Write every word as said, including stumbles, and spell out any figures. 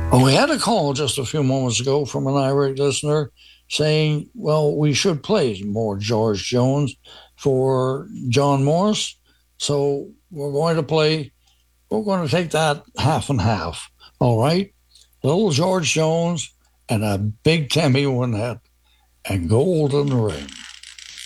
Well, we had a call just a few moments ago from an irate listener saying, well, we should play more George Jones for John Morris. So we're going to play, we're going to take that half and half. All right. Little George Jones and a big Tammy Wynette and Golden Ring.